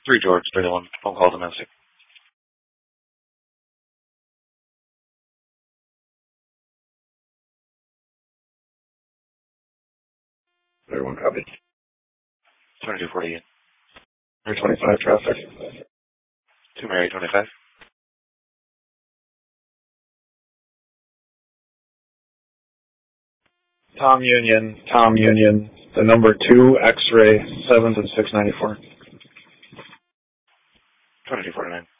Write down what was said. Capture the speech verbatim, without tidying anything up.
three George, thirty-one, phone call domestic. thirty-one copy. twenty-two forty-eight. Mary twenty-five traffic. two Mary twenty-five. Tom Union, Tom Union, the number two, X-ray, seven to six ninety-four. twenty-two forty-nine.